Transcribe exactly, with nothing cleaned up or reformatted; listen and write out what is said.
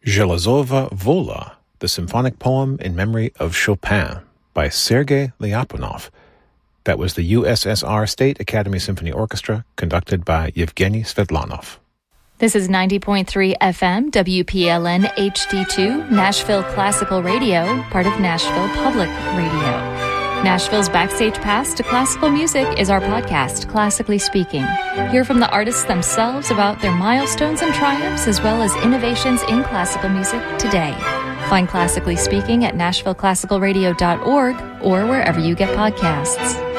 Zhelezova Vola, the symphonic poem in memory of Chopin by Sergei Lyapunov. That was the U S S R State Academy Symphony Orchestra, conducted by Yevgeny Svetlanov. This is ninety point three F M, W P L N H D two, Nashville Classical Radio, part of Nashville Public Radio. Nashville's Backstage Pass to Classical Music is our podcast, Classically Speaking. Hear from the artists themselves about their milestones and triumphs, as well as innovations in classical music today. Find Classically Speaking at nashville classical radio dot org or wherever you get podcasts.